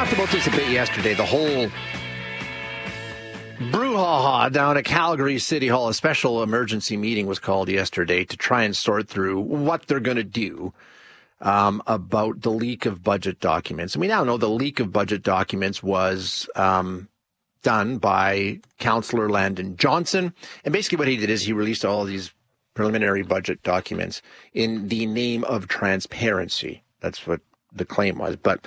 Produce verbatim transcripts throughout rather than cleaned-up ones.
talked about this a bit yesterday, the whole brouhaha down at Calgary City Hall. A special emergency meeting was called yesterday to try and sort through what they're going to do um, about the leak of budget documents. And we now know the leak of budget documents was um, done by Councillor Landon Johnson. And basically what he did is he released all of these preliminary budget documents in the name of transparency. That's what the claim was. But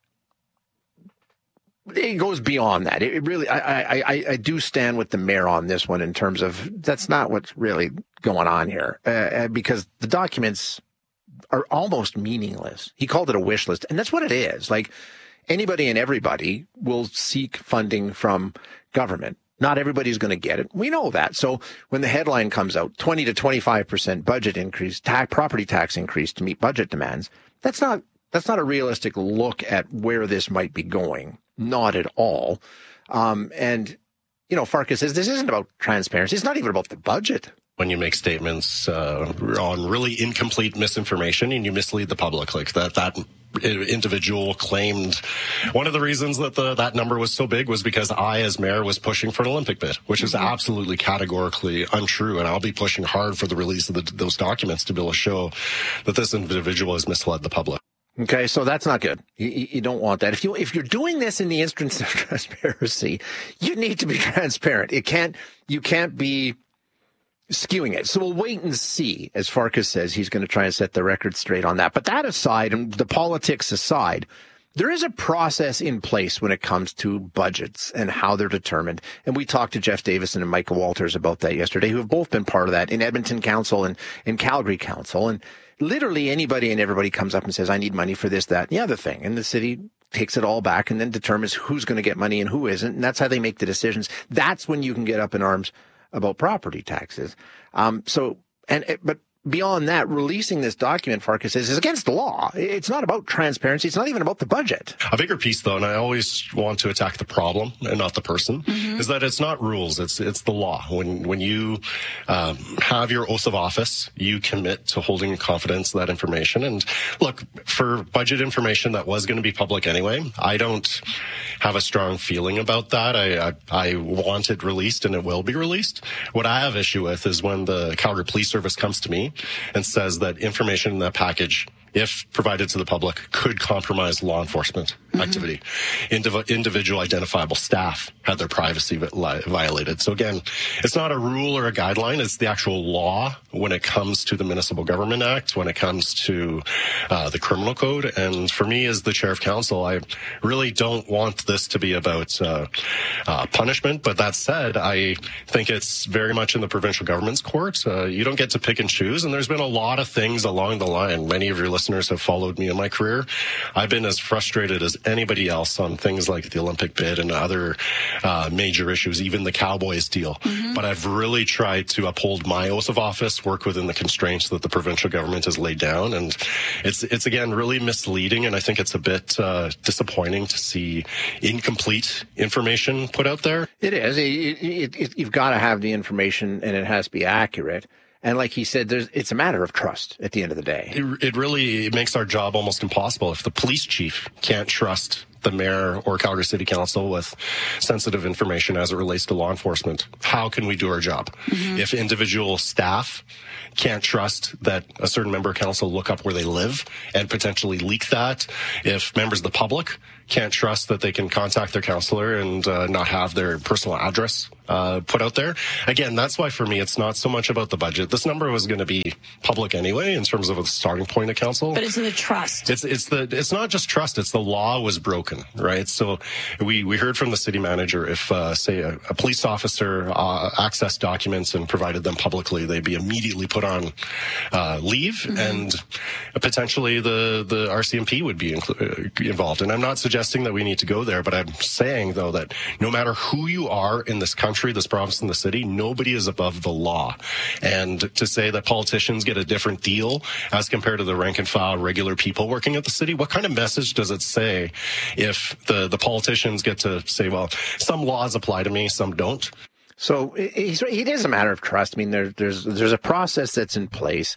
it goes beyond that. It really, I, I, I do stand with the mayor on this one in terms of that's not what's really going on here, uh, because the documents are almost meaningless. He called it a wish list, and that's what it is. Like anybody and everybody will seek funding from government. Not everybody's going to get it. We know that. So when the headline comes out, twenty to twenty-five percent budget increase, tax, property tax increase to meet budget demands, that's not, that's not a realistic look at where this might be going. Not at all. Um, and, you know, Farkas says this isn't about transparency. It's not even about the budget. When you make statements uh, on really incomplete misinformation and you mislead the public, like that, that individual claimed one of the reasons that the, that number was so big was because I, as mayor, was pushing for an Olympic bid, which is mm-hmm. absolutely categorically untrue. And I'll be pushing hard for the release of the, those documents to be able to show that this individual has misled the public. Okay, so that's not good. You, you don't want that. If you if you're doing this in the instance of transparency, you need to be transparent. It can't you can't be skewing it. So we'll wait and see. As Farkas says, he's going to try and set the record straight on that. But that aside, and the politics aside, there is a process in place when it comes to budgets and how they're determined. And we talked to Jeff Davison and Michael Walters about that yesterday, who have both been part of that in Edmonton Council and in Calgary Council. And literally anybody and everybody comes up and says, I need money for this, that, and the other thing. And the city takes it all back and then determines who's going to get money and who isn't. And that's how they make the decisions. That's when you can get up in arms about property taxes. Um, so, and, but beyond that, releasing this document, Farkas says, is against the law. It's not about transparency. It's not even about the budget. A bigger piece, though, and I always want to attack the problem and not the person, mm-hmm. is that it's not rules. It's it's the law. When when you um, have your oath of office, you commit to holding in confidence that information. And look, for budget information that was going to be public anyway, I don't have a strong feeling about that. I, I I want it released, and it will be released. What I have issue with is when the Calgary Police Service comes to me and says that information in that package, if provided to the public, could compromise law enforcement mm-hmm. activity. Indiv- individual identifiable staff had their privacy vi- violated. So again, it's not a rule or a guideline. It's the actual law when it comes to the Municipal Government Act, when it comes to uh, the criminal code. And for me, as the chair of council, I really don't want this to be about uh, uh, punishment. But that said, I think it's very much in the provincial government's court. Uh, you don't get to pick and choose. And there's been a lot of things along the line. Many of your listeners have followed me in my career. I've been as frustrated as anybody else on things like the Olympic bid and other uh, major issues, even the Cowboys deal. Mm-hmm. But I've really tried to uphold my oath of office, work within the constraints that the provincial government has laid down. And it's, it's again, really misleading. And I think it's a bit uh, disappointing to see incomplete information put out there. It is. It, it, it, you've got to have the information and it has to be accurate. And like he said, there's, it's a matter of trust at the end of the day. It, it really it makes our job almost impossible. If the police chief can't trust the mayor or Calgary City Council with sensitive information as it relates to law enforcement, how can we do our job? Mm-hmm. If individual staff can't trust that a certain member of council look up where they live and potentially leak that, if members of the public can't trust that they can contact their counselor and uh, not have their personal address uh, put out there. Again, that's why for me, it's not so much about the budget. This number was going to be public anyway in terms of a starting point of council. But it's the trust. It's it's the it's not just trust. It's the law was broken, right? So we we heard from the city manager if uh, say a, a police officer uh, accessed documents and provided them publicly, they'd be immediately put on uh, leave, mm-hmm. and potentially the the R C M P would be inclu- involved. And I'm not suggesting that we need to go there, but I'm saying though that no matter who you are in this country, this province, and the city, nobody is above the law. And to say that politicians get a different deal as compared to the rank and file regular people working at the city, what kind of message does it say if the the politicians get to say, well, some laws apply to me, some don't? So it is a matter of trust. I mean, there, there's there's a process that's in place.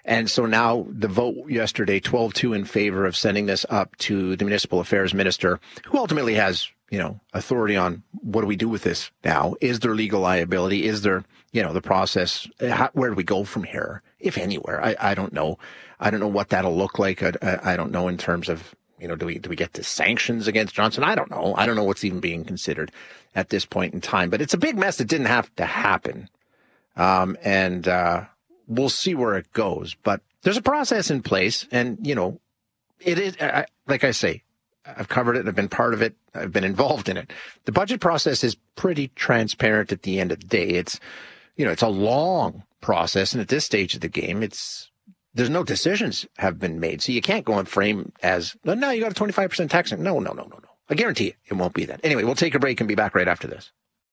And so now the vote yesterday, twelve two in favor of sending this up to the municipal affairs minister, who ultimately has, you know, authority on what do we do with this now? Is there legal liability? Is there, you know, the process? How, where do we go from here, if anywhere? I, I don't know. I don't know what that'll look like. I, I, I don't know in terms of, you know, do we do we get to sanctions against Johnson? I don't know. I don't know what's even being considered at this point in time. But it's a big mess that didn't have to happen. Um, and uh, we'll see where it goes. But there's a process in place. And, you know, it is, I, like I say, I've covered it. I've been part of it. I've been involved in it. The budget process is pretty transparent at the end of the day. It's, you know, it's a long process. And at this stage of the game, it's, there's no decisions have been made. So you can't go and frame as, no, no, you got a twenty-five percent tax. No, no, no, no, no. I guarantee you it won't be that. Anyway, we'll take a break and be back right after this.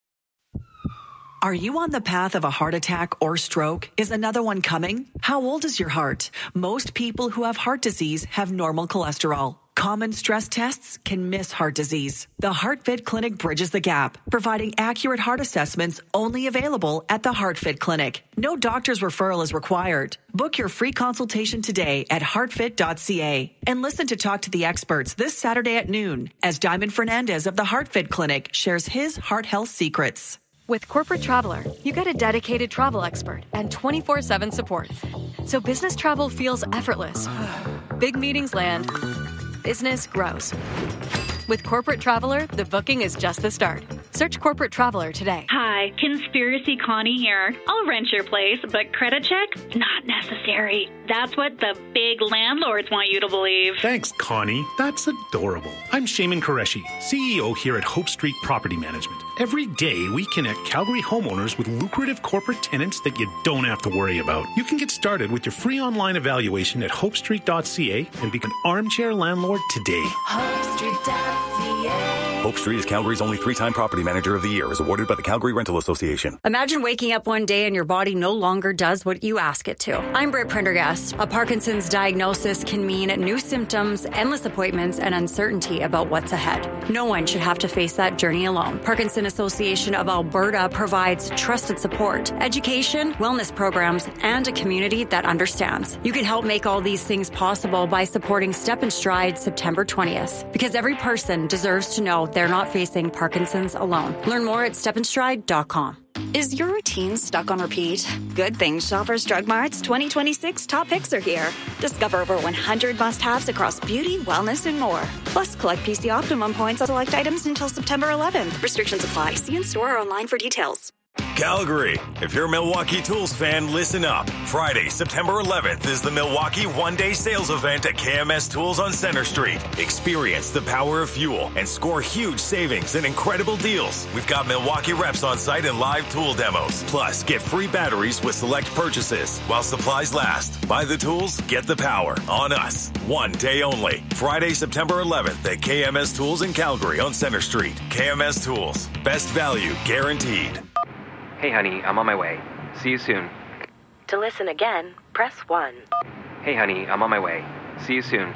Are you on the path of a heart attack or stroke? Is another one coming? How old is your heart? Most people who have heart disease have normal cholesterol. Common stress tests can miss heart disease. The HeartFit Clinic bridges the gap, providing accurate heart assessments only available at the HeartFit Clinic. No doctor's referral is required. Book your free consultation today at heartfit dot c a and listen to Talk to the Experts this Saturday at noon as Diamond Fernandez of the HeartFit Clinic shares his heart health secrets. With Corporate Traveler, you get a dedicated travel expert and twenty-four seven support. So business travel feels effortless. Big meetings land. Business grows. With Corporate Traveler, the booking is just the start. Search Corporate Traveler today. Hi, Conspiracy Connie here. I'll rent your place, but credit check? Not necessary. That's what the big landlords want you to believe. Thanks, Connie. That's adorable. I'm Shaman Qureshi, C E O here at Hope Street Property Management. Every day, we connect Calgary homeowners with lucrative corporate tenants that you don't have to worry about. You can get started with your free online evaluation at hope street dot c a and become an armchair landlord today. hope street dot c a Hope Street is Calgary's only three-time Property Manager of the Year, is awarded by the Calgary Rental Association. Imagine waking up one day and your body no longer does what you ask it to. I'm Britt Prendergast. A Parkinson's diagnosis can mean new symptoms, endless appointments, and uncertainty about what's ahead. No one should have to face that journey alone. Parkinson Association of Alberta provides trusted support, education, wellness programs, and a community that understands. You can help make all these things possible by supporting Step and Stride September twentieth, because every person deserves to know they're not facing Parkinson's alone. Learn more at step and stride dot com. Is your routine stuck on repeat? Good Things Shoppers Drug Mart's twenty twenty-six top picks are here. Discover over one hundred must-haves across beauty, wellness, and more. Plus, collect P C Optimum points on select items until September eleventh. Restrictions apply. See in store or online for details. Calgary. If you're a Milwaukee Tools fan, listen up. Friday, September eleventh is the Milwaukee one-day sales event at K M S Tools on Center Street. Experience the power of fuel and score huge savings and incredible deals. We've got Milwaukee reps on site and live tool demos. Plus, get free batteries with select purchases while supplies last. Buy the tools, get the power. On us. One day only. Friday, September eleventh at K M S Tools in Calgary on Center Street. K M S Tools. Best value guaranteed. Hey, honey, I'm on my way. See you soon. To listen again, press one. Hey, honey, I'm on my way. See you soon.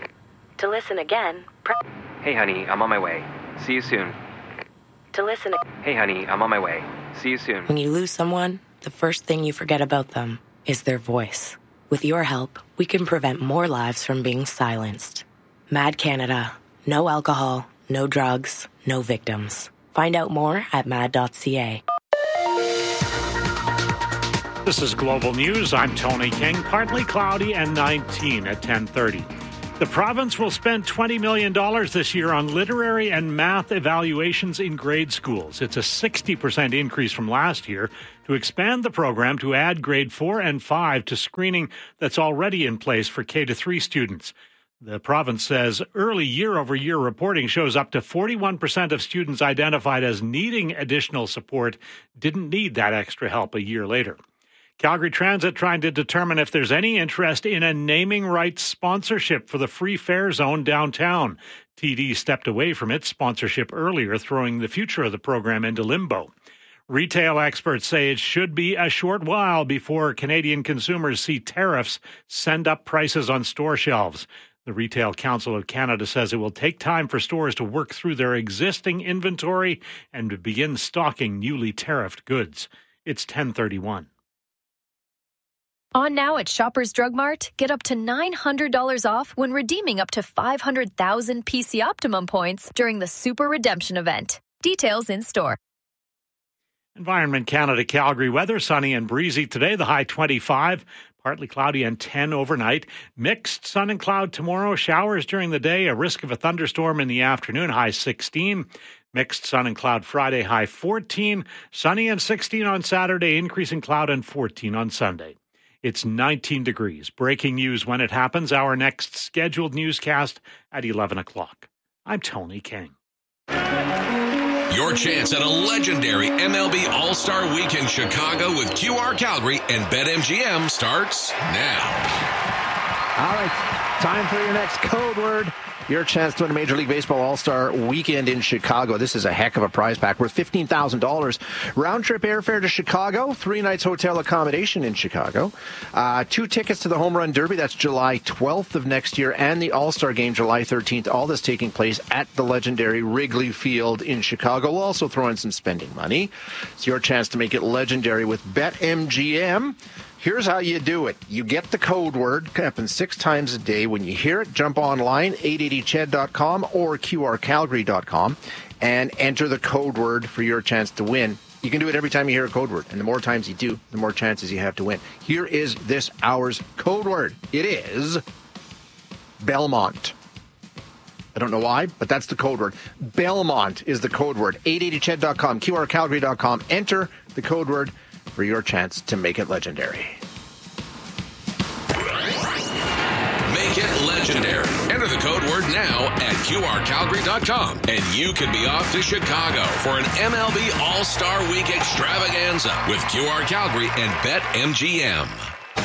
To listen again, press... Hey, honey, I'm on my way. See you soon. To listen... Hey, honey, I'm on my way. See you soon. When you lose someone, the first thing you forget about them is their voice. With your help, we can prevent more lives from being silenced. Mad Canada. No alcohol, no drugs, no victims. Find out more at mad dot c a. This is Global News. I'm Tony King. Partly cloudy and nineteen at ten thirty. The province will spend twenty million dollars this year on literary and math evaluations in grade schools. It's a sixty percent increase from last year to expand the program to add grade four and five to screening that's already in place for K to three students. The province says early year-over-year reporting shows up to forty-one percent of students identified as needing additional support didn't need that extra help a year later. Calgary Transit trying to determine if there's any interest in a naming rights sponsorship for the free fare zone downtown. T D stepped away from its sponsorship earlier, throwing the future of the program into limbo. Retail experts say it should be a short while before Canadian consumers see tariffs send up prices on store shelves. The Retail Council of Canada says it will take time for stores to work through their existing inventory and to begin stocking newly tariffed goods. It's ten thirty-one. On now at Shoppers Drug Mart, get up to nine hundred dollars off when redeeming up to five hundred thousand P C Optimum points during the Super Redemption event. Details in store. Environment Canada Calgary weather, sunny and breezy today, the high twenty-five, partly cloudy and ten overnight. Mixed sun and cloud tomorrow, showers during the day, a risk of a thunderstorm in the afternoon, high sixteen. Mixed sun and cloud Friday, high fourteen. Sunny and sixteen on Saturday, increasing cloud and fourteen on Sunday. It's nineteen degrees. Breaking news when it happens. Our next scheduled newscast at eleven o'clock. I'm Tony King. Your chance at a legendary M L B All-Star Week in Chicago with Q R Calgary and BetMGM starts now. All right, time for your next code word. Your chance to win a Major League Baseball All-Star Weekend in Chicago. This is a heck of a prize pack worth fifteen thousand dollars. Round-trip airfare to Chicago, three nights hotel accommodation in Chicago, uh, two tickets to the Home Run Derby, that's July twelfth of next year, and the All-Star Game July thirteenth. All this taking place at the legendary Wrigley Field in Chicago. We'll also throw in some spending money. It's your chance to make it legendary with BetMGM. Here's how you do it. You get the code word, happens six times a day. When you hear it, jump online, eight eighty C H E D dot com or Q R Calgary dot com, and enter the code word for your chance to win. You can do it every time you hear a code word, and the more times you do, the more chances you have to win. Here is this hour's code word. It is Belmont. I don't know why, but that's the code word. Belmont is the code word. eight eighty C H E D dot com, Q R Calgary dot com. Enter the code word for your chance to make it legendary. Make it legendary. Enter the code word now at Q R Calgary dot com, and you could be off to Chicago for an M L B All-Star Week extravaganza with Q R Calgary and BetMGM.